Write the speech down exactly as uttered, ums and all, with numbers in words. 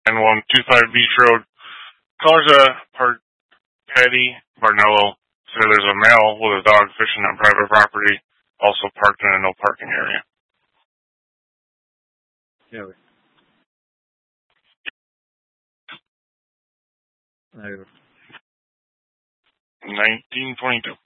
and one two five Beach Road, Kalarza Park, Patty Barnello said there's a male with a dog fishing on private property, also parked in a no parking area. Yeah. nineteen twenty-two.